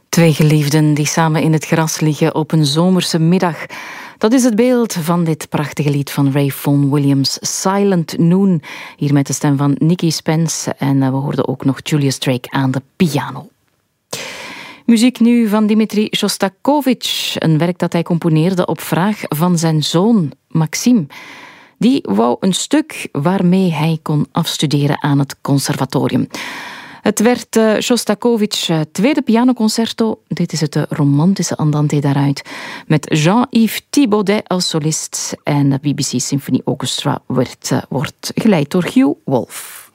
Twee geliefden die samen in het gras liggen op een zomerse middag. Dat is het beeld van dit prachtige lied van Ray Vaughan Williams, Silent Noon. Hier met de stem van Nicky Spence. En we hoorden ook nog Julius Drake aan de piano. Muziek nu van Dmitri Shostakovich. Een werk dat hij componeerde op vraag van zijn zoon, Maxim. Die wou een stuk waarmee hij kon afstuderen aan het conservatorium. Het werd Shostakovich's tweede pianoconcerto. Dit is het romantische andante daaruit. Met Jean-Yves Thibaudet als solist. En de BBC Symphony Orchestra wordt geleid door Hugh Wolf.